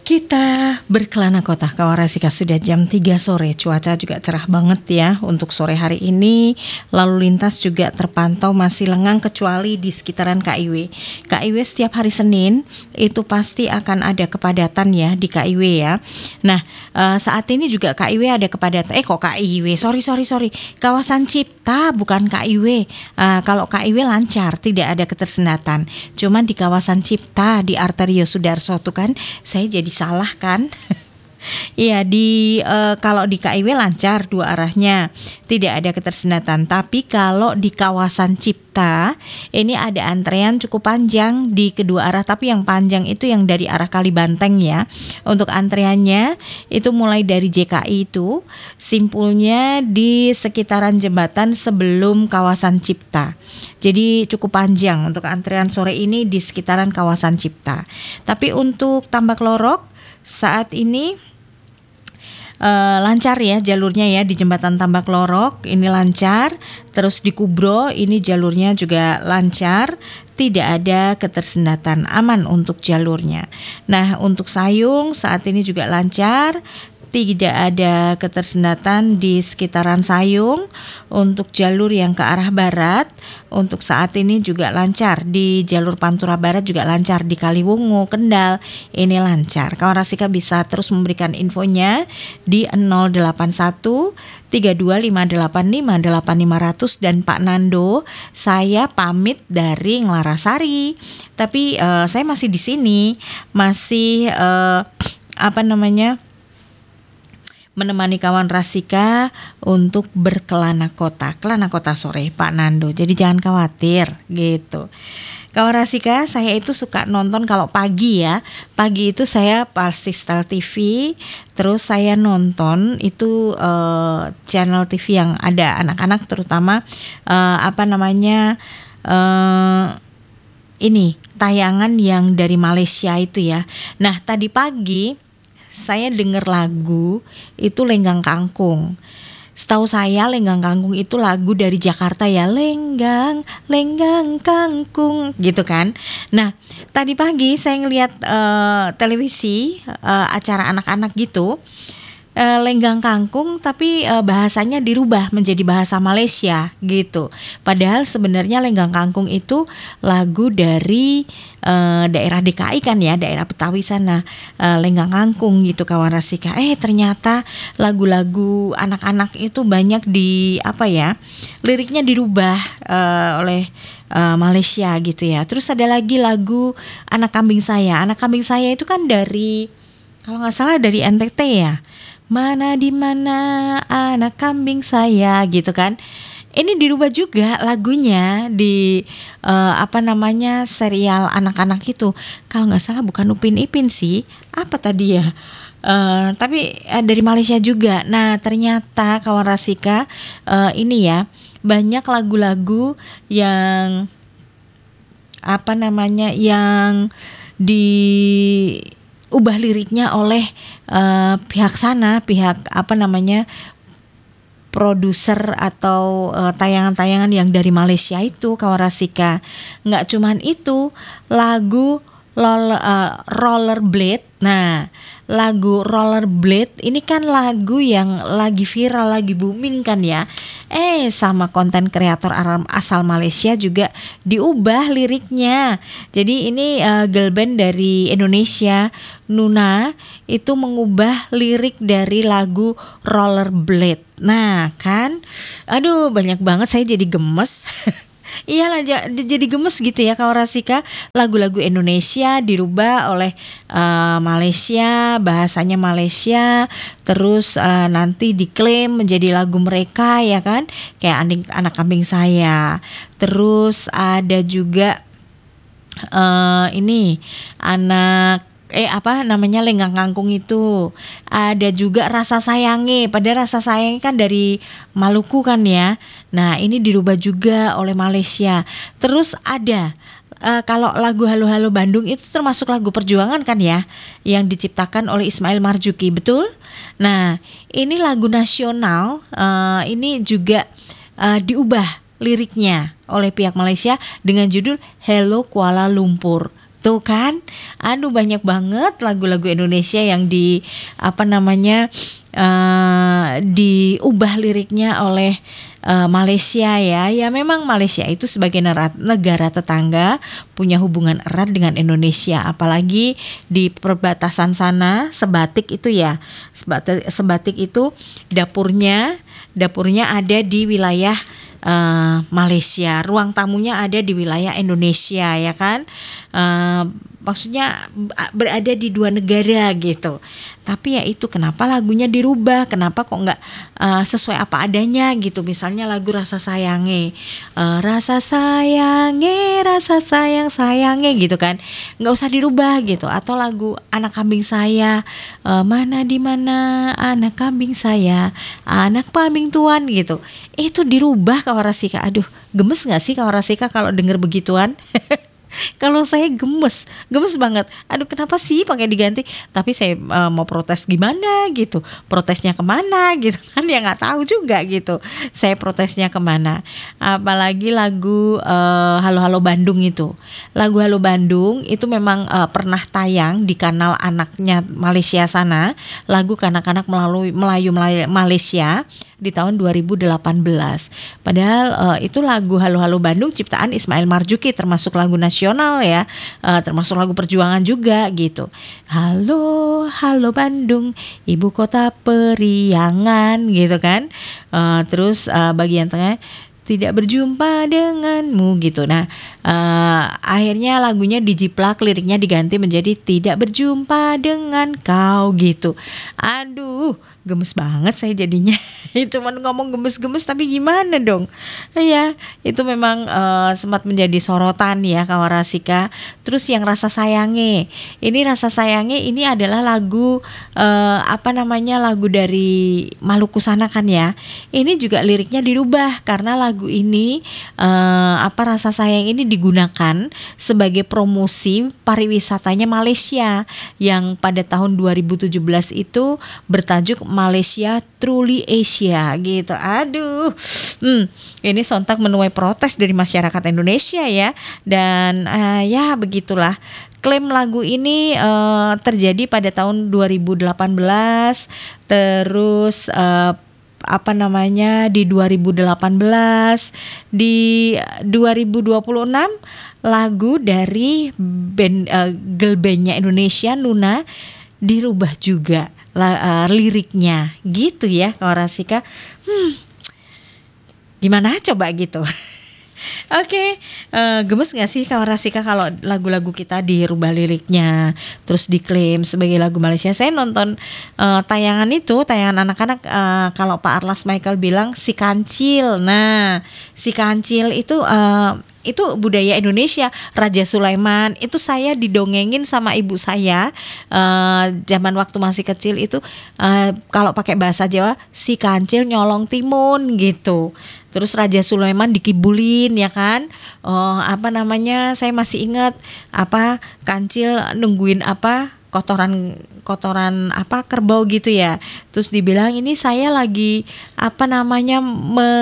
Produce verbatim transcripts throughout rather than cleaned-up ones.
Kita berkelana kota Kawarasika, sudah jam tiga sore, cuaca juga cerah banget ya untuk sore hari ini. Lalu lintas juga terpantau masih lengang kecuali di sekitaran K I W. K I W setiap hari Senin itu pasti akan ada kepadatan ya di K I W ya. Nah uh, saat ini juga K I W ada kepadatan, eh kok K I W, sorry sorry sorry, kawasan Cipta bukan K I W. Uh, kalau K I W lancar, tidak ada ketersendatan. Cuman di kawasan Cipta di Arterio Sudarso tuh kan, saya jadi salah kan? Iya, di uh, kalau di K I W lancar dua arahnya, tidak ada ketersendatan. Tapi kalau di kawasan Cipta ini ada antrean cukup panjang di kedua arah. Tapi yang panjang itu yang dari arah Kalibanteng ya. Untuk antreannya itu mulai dari J K I itu simpulnya di sekitaran jembatan sebelum kawasan Cipta. Jadi cukup panjang untuk antrean sore ini di sekitaran kawasan Cipta. Tapi untuk Tambak Lorok saat ini Uh, lancar ya jalurnya ya di jembatan Tambak Lorok ini lancar, terus di Kubro ini jalurnya juga lancar, tidak ada ketersendatan, aman untuk jalurnya. Nah untuk Sayung saat ini juga lancar, tidak ada ketersendatan di sekitaran Sayung. Untuk jalur yang ke arah barat untuk saat ini juga lancar, di jalur Pantura Barat juga lancar, di Kaliwungu, Kendal ini lancar. Kawarasika bisa terus memberikan infonya di nol delapan satu tiga dua lima delapan lima delapan lima nol nol dan Pak Nando. Saya pamit dari Nglarasari, tapi uh, saya masih di sini, masih uh, apa namanya menemani kawan Rasika untuk berkelana kota, kelana kota sore Pak Nando. Jadi jangan khawatir gitu. Kawan Rasika, saya itu suka nonton kalau pagi ya. Pagi itu saya pasti setel T V, terus saya nonton itu uh, channel T V yang ada anak-anak, terutama uh, apa namanya uh, ini tayangan yang dari Malaysia itu ya. Nah tadi pagi saya dengar lagu itu Lenggang Kangkung. Setahu saya Lenggang Kangkung itu lagu dari Jakarta ya, Lenggang, Lenggang Kangkung gitu kan. Nah tadi pagi saya ngeliat uh, televisi uh, acara anak-anak gitu, uh, Lenggang Kangkung tapi uh, bahasanya dirubah menjadi bahasa Malaysia gitu. Padahal sebenarnya Lenggang Kangkung itu lagu dari Uh, daerah D K I kan ya, daerah Betawi sana, uh, Lenggang Kangkung gitu kawan Rasika. Eh ternyata lagu-lagu anak-anak itu banyak di apa ya, liriknya dirubah uh, oleh uh, Malaysia gitu ya. Terus ada lagi lagu Anak Kambing Saya. Anak Kambing Saya itu kan dari, kalau nggak salah dari N T T ya. Mana di mana anak kambing saya gitu kan. Ini dirubah juga lagunya di uh, apa namanya serial anak-anak itu. Kalau nggak salah bukan Upin Ipin sih, apa tadi ya? Uh, tapi uh, dari Malaysia juga. Nah ternyata kawan Rasika uh, ini ya banyak lagu-lagu yang apa namanya yang diubah liriknya oleh uh, pihak sana, pihak apa namanya produser atau uh, tayangan-tayangan yang dari Malaysia itu kawan Rasika. Nggak cuman itu, lagu Lol, uh, Rollerblade. Nah, lagu Rollerblade ini kan lagu yang lagi viral, lagi booming kan ya. Eh, sama konten kreator asal Malaysia juga diubah liriknya. Jadi ini uh, girl band dari Indonesia, Nuna, itu mengubah lirik dari lagu Rollerblade. Nah, kan, aduh banyak banget, saya jadi gemes. Iyalah jadi gemes gitu ya kawan Rasika, lagu-lagu Indonesia dirubah oleh uh, Malaysia, bahasanya Malaysia, terus uh, nanti diklaim menjadi lagu mereka ya kan, kayak Anding, Anak Kambing Saya. Terus ada juga uh, ini anak Eh apa namanya Lenggang Kangkung itu. Ada juga Rasa Sayange. Padahal Rasa Sayange kan dari Maluku kan ya. Nah ini dirubah juga oleh Malaysia. Terus ada uh, kalau lagu Halo Halo Bandung itu termasuk lagu perjuangan kan ya, yang diciptakan oleh Ismail Marzuki, betul? Nah ini lagu nasional, uh, ini juga uh, diubah liriknya oleh pihak Malaysia dengan judul Hello Kuala Lumpur. Tuh kan, aduh banyak banget lagu-lagu Indonesia yang di apa namanya uh, diubah liriknya oleh uh, Malaysia ya. Ya memang Malaysia itu sebagai negara, negara tetangga punya hubungan erat dengan Indonesia. Apalagi di perbatasan sana, Sebatik itu ya, Sebatik, Sebatik itu dapurnya, dapurnya ada di wilayah Uh, Malaysia, ruang tamunya ada di wilayah Indonesia ya kan, uh, maksudnya berada di dua negara gitu. Tapi ya itu kenapa lagunya dirubah, kenapa kok nggak uh, sesuai apa adanya gitu. Misalnya lagu Rasa Sayange, uh, Rasa Sayange, Rasa Sayang Sayange gitu kan, nggak usah dirubah gitu. Atau lagu Anak Kambing Saya, uh, mana di mana anak kambing saya, anak kambing tuan gitu, itu dirubah Kawarasika. Aduh, gemes nggak sih Kawarasika kalau denger begituan? Kalau saya gemes, gemes banget. Aduh, kenapa sih pakai diganti? Tapi saya uh, mau protes gimana gitu? Protesnya kemana gitu kan? Ya nggak tahu juga gitu. Saya protesnya kemana? Apalagi lagu uh, Halo Halo Bandung itu. Lagu Halo Bandung itu memang uh, pernah tayang di kanal anaknya Malaysia sana. Lagu kanak-kanak melalui Melayu Malaysia di tahun dua ribu delapan belas. Padahal uh, itu lagu Halo Halo Bandung ciptaan Ismail Marzuki, termasuk lagu nasional ya, uh, termasuk lagu perjuangan juga gitu. Halo Halo Bandung, ibu kota periangan gitu kan. Uh, terus uh, bagian tengah tidak berjumpa denganmu gitu. Nah, uh, akhirnya lagunya dijiplak, liriknya diganti menjadi tidak berjumpa dengan kau gitu. Aduh, gemes banget saya jadinya. Cuman ngomong gemes-gemes tapi gimana dong? Ya, itu memang uh, sempat menjadi sorotan ya Kawarasika. Terus yang Rasa Sayange. Ini Rasa Sayange ini adalah lagu uh, apa namanya? lagu dari Maluku sana kan ya. Ini juga liriknya dirubah karena lagu ini uh, apa Rasa Sayang ini digunakan sebagai promosi pariwisatanya Malaysia yang pada tahun dua ribu tujuh belas itu bertajuk Malaysia Truly Asia gitu. Aduh, hmm, ini sontak menuai protes dari masyarakat Indonesia ya. Dan uh, ya begitulah. Klaim lagu ini uh, terjadi pada tahun dua ribu delapan belas. Terus uh, apa namanya di dua ribu delapan belas, di dua ribu dua puluh enam lagu dari band uh, girl bandnya Indonesia Nuna dirubah juga La, uh, liriknya gitu ya Kawarasika. Hmm, gimana coba gitu. Oke, okay, uh, gemes gak sih Kawarasika kalau lagu-lagu kita dirubah liriknya terus diklaim sebagai lagu Malaysia? Saya nonton uh, tayangan itu, tayangan anak-anak uh, kalau Pak Arlas Michael bilang si kancil. Nah, si kancil itu uh, itu budaya Indonesia. Raja Sulaiman itu saya didongengin sama ibu saya uh, zaman waktu masih kecil itu uh, kalau pakai bahasa Jawa si kancil nyolong timun gitu. Terus Raja Sulaiman dikibulin ya kan. Oh, apa namanya? Saya masih ingat apa kancil nungguin apa kotoran kotoran apa kerbau gitu ya. Terus dibilang ini saya lagi apa namanya me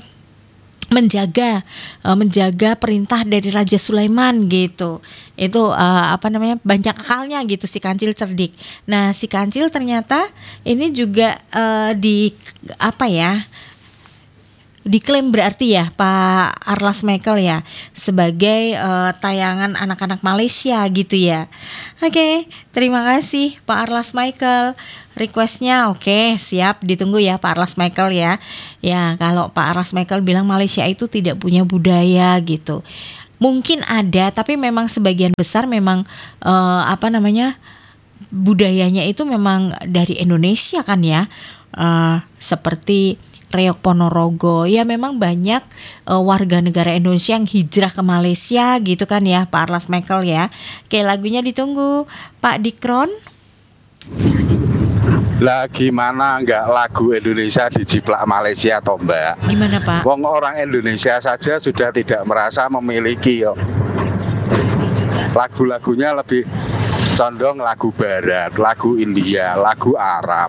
menjaga uh, menjaga perintah dari Raja Sulaiman gitu. Itu uh, apa namanya banyak akalnya gitu si kancil cerdik. Nah, si kancil ternyata ini juga uh, di apa ya? Diklaim berarti ya Pak Arlas Michael ya sebagai uh, tayangan anak-anak Malaysia gitu ya. Oke, terima kasih Pak Arlas Michael. Requestnya oke, okay, siap ditunggu ya Pak Arlas Michael ya. Ya kalau Pak Arlas Michael bilang Malaysia itu tidak punya budaya gitu. Mungkin ada tapi memang sebagian besar memang uh, apa namanya budayanya itu memang dari Indonesia kan ya. Uh, seperti Reok Ponorogo ya memang banyak uh, warga negara Indonesia yang hijrah ke Malaysia gitu kan ya Pak Arlas Michael ya. Oke, lagunya ditunggu Pak Dikron. Lah gimana enggak lagu Indonesia dijiplak Malaysia toh Mbak? Gimana Pak? Wong orang Indonesia saja sudah tidak merasa memiliki yo. Lagu-lagunya lebih condong lagu barat, lagu India, lagu Arab.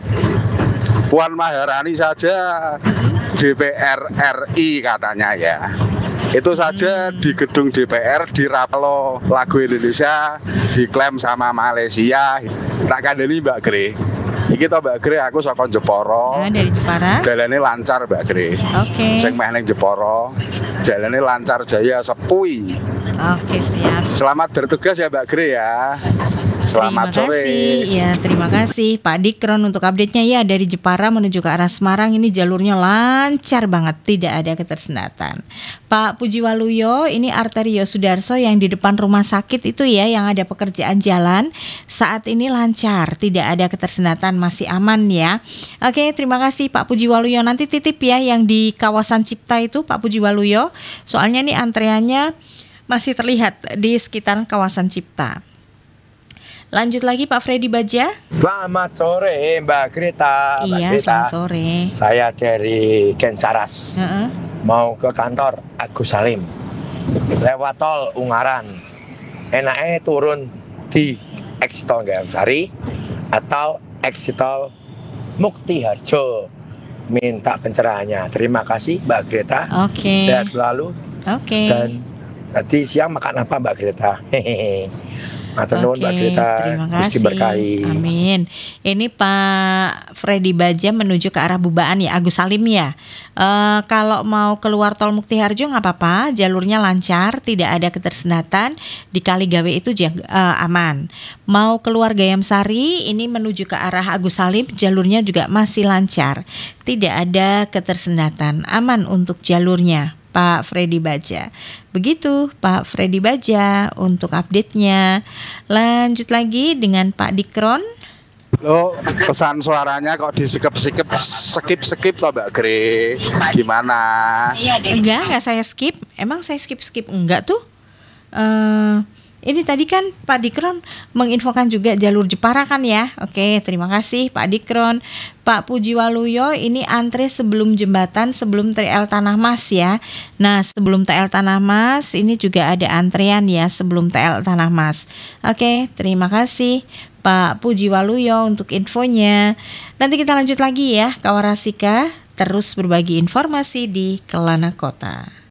Puan Maharani saja D P R R I katanya ya. Itu saja di gedung D P R di Rapalo lagu Indonesia diklaim sama Malaysia. Tak kandani Mbak Gre. Iki to Mbak Gre, aku saka Jepara. Nah, dari Jepara. Dalane lancar Mbak Gre. Oke. Sing meh ning Jepara, jalane lancar jaya sepui. Oke, siap. Selamat bertugas ya Mbak Gre ya. Selamat terima sore. kasih. Ya, terima kasih Pak Dikron untuk update-nya ya. Dari Jepara menuju ke arah Semarang ini jalurnya lancar banget, tidak ada ketersendatan. Pak Pujiwaluyo, ini Arterio Sudarso yang di depan rumah sakit itu ya, yang ada pekerjaan jalan, saat ini lancar, tidak ada ketersendatan, masih aman ya. Oke, terima kasih Pak Pujiwaluyo. Nanti titip ya yang di kawasan Cipta itu Pak Pujiwaluyo. Soalnya nih antreannya masih terlihat di sekitar kawasan Cipta. Lanjut lagi Pak Freddy Baja. Selamat sore Mbak Greta. Mbak Iya, Greta. selamat sore. Saya dari Gensaras. Uh-uh. Mau ke kantor Agus Salim. Lewat tol Ungaran. Enaknya turun di Eksitol Gayamsari atau Eksitol Mukti Harjo. Minta pencerahannya. Terima kasih Mbak Greta. Oke. Sehat selalu. Oke. Dan nanti siang makan apa Mbak Greta? Hehehe. Matur nuwun Mbak Greta. Terima Gusti kasih. berkahi. Amin. Ini Pak Freddy Baja menuju ke arah Bubaan ya, Agus Salim ya. Uh, kalau mau keluar tol Mukti Harjo nggak apa-apa, jalurnya lancar, tidak ada ketersendatan. Di Kaligawe itu uh, aman. Mau keluar Gayamsari, ini menuju ke arah Agus Salim, jalurnya juga masih lancar, tidak ada ketersendatan, aman untuk jalurnya. Pak Freddy Baja. Begitu Pak Freddy Baja untuk update-nya. Lanjut lagi dengan Pak Dikron. Lo pesan suaranya kok disikep-sikep skip-skip toh Mbak Gre. Gimana? Enggak, enggak saya skip. Emang saya skip-skip enggak tuh? Uh, ini tadi kan Pak Dikron menginfokan juga jalur Jepara kan ya. Oke, terima kasih Pak Dikron. Pak Pujiwaluyo, ini antre sebelum jembatan, sebelum T L Tanah Mas ya. Nah, sebelum T L Tanah Mas ini juga ada antrean ya sebelum T L Tanah Mas. Oke, terima kasih Pak Pujiwaluyo untuk infonya. Nanti kita lanjut lagi ya, Kawarasika terus berbagi informasi di Kelana Kota.